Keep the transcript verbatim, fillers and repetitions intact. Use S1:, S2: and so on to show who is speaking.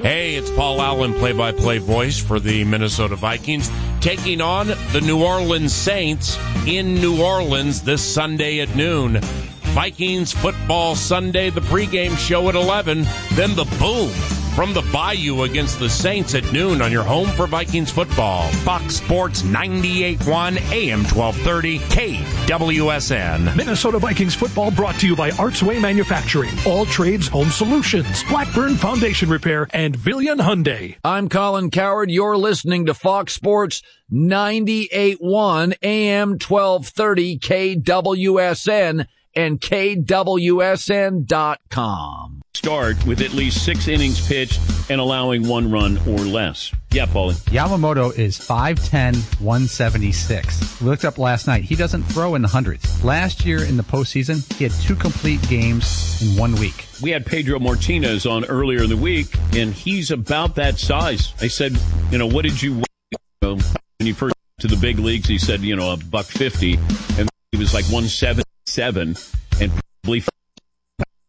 S1: Hey, it's Paul Allen, play-by-play voice for the Minnesota Vikings, taking on the New Orleans Saints in New Orleans this Sunday at noon. Vikings Football Sunday, the pregame show at eleven, then the boom from the Bayou against the Saints at noon on your home for Vikings football. Fox Sports ninety-eight point one, A M twelve thirty, K W S N.
S2: Minnesota Vikings football brought to you by Artsway Manufacturing, All Trades Home Solutions, Blackburn Foundation Repair, and Villian Hyundai.
S3: I'm Colin Coward. You're listening to Fox Sports ninety-eight point one, A M twelve thirty, K W S N, and K W S N dot com.
S4: Start with at least six innings pitched and allowing one run or less. Yeah, Paulie.
S5: Yamamoto is five ten, one seventy-six. We looked up last night. He doesn't throw in the hundreds. Last year in the postseason, he had two complete games in one week.
S4: We had Pedro Martinez on earlier in the week, and he's about that size. I said, you know, what did you weigh when you first got to the big leagues? He said, you know, a buck fifty, and he was like one seventy-seven, and probably